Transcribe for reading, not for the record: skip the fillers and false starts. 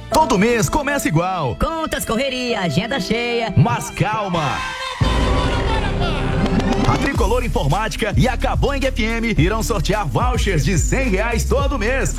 Todo mês começa igual. Contas, correria, agenda cheia. Mas calma! A Tricolor Informática e a Caboing FM irão sortear vouchers de R$100 todo mês.